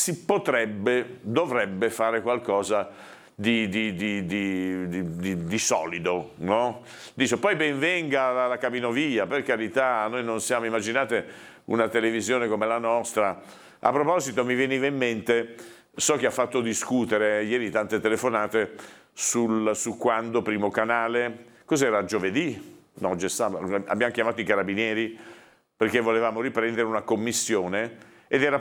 dovrebbe fare qualcosa di solido, no? Dice, poi ben venga la Cabinovia, per carità, noi non siamo, immaginate una televisione come la nostra. A proposito, mi veniva in mente, so che ha fatto discutere ieri tante telefonate su quando Primo Canale, cos'era, giovedì? No, oggi è sabato, abbiamo chiamato i carabinieri perché volevamo riprendere una commissione ed era